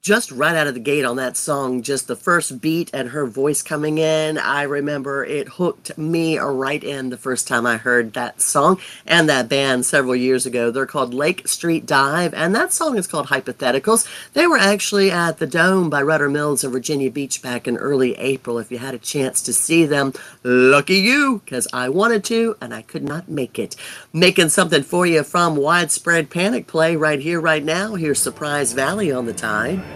Just right out of the gate on that song, just the first beat and her voice coming in, I remember it hooked me right in the first time I heard that song and that band several years ago. They're called Lake Street Dive, and that song is called Hypotheticals. They were actually at the Dome by Rudder Mills in Virginia Beach back in early April. If you had a chance to see them, lucky you, because I wanted to and I could not make it. Making something for you from Widespread Panic Play right here, right now. Here's Surprise Valley on the Tide.